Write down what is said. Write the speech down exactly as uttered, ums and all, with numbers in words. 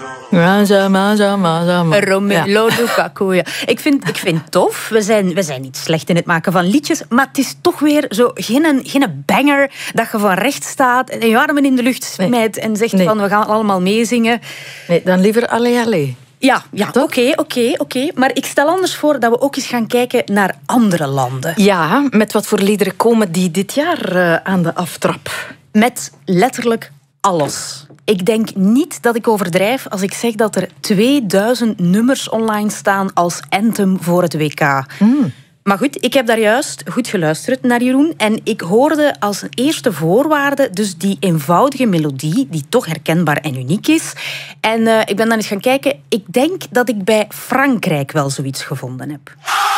Romelu Lukaku, ja. Ik vind, ik vind het tof. We zijn, we zijn niet slecht in het maken van liedjes, maar het is toch weer zo geen, geen banger dat je van recht staat en je armen in de lucht smijt en zegt Nee. van we gaan allemaal meezingen. Nee, dan liever Allee Allee. Ja, ja oké, oké, oké. Maar ik stel anders voor dat we ook eens gaan kijken naar andere landen. Ja, met wat voor liederen komen die dit jaar uh, aan de aftrap? Met letterlijk alles. Ik denk niet dat ik overdrijf als ik zeg dat er tweeduizend nummers online staan als anthem voor het W K. Mm. Maar goed, ik heb daar juist goed geluisterd naar Jeroen en ik hoorde als eerste voorwaarde dus die eenvoudige melodie die toch herkenbaar en uniek is. En uh, ik ben dan eens gaan kijken. Ik denk dat ik bij Frankrijk wel zoiets gevonden heb.